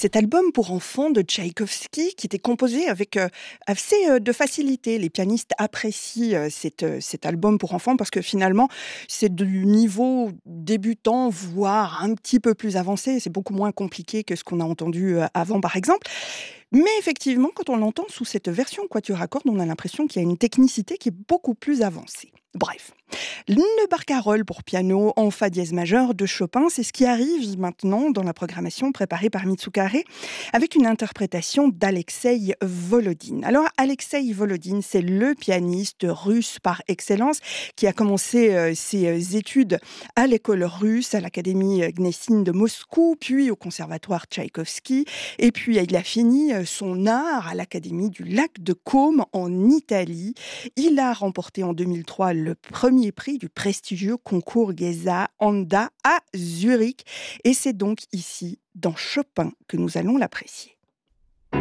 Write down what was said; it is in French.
Cet album pour enfants de Tchaïkovski qui était composé avec, assez, de facilité. Les pianistes apprécient, cet album pour enfants parce que finalement, c'est du niveau débutant, voire un petit peu plus avancé. C'est beaucoup moins compliqué que ce qu'on a entendu, avant, par exemple. Mais effectivement, quand on l'entend sous cette version quatuor à cordes, on a l'impression qu'il y a une technicité qui est beaucoup plus avancée. Bref, le barcarolle pour piano en fa dièse majeur de Chopin, c'est ce qui arrive maintenant dans la programmation préparée par Mitsukare avec une interprétation d'Alexeï Volodine. Alors, Alexeï Volodine, c'est le pianiste russe par excellence qui a commencé ses études à l'école russe, à l'Académie Gnessine de Moscou, puis au conservatoire Tchaïkovski, et puis il a fini son art à l'Académie du Lac de Côme en Italie. Il a remporté en 2003 le premier prix du prestigieux concours Gesa Anda à Zurich. Et c'est donc ici, dans Chopin, que nous allons l'apprécier.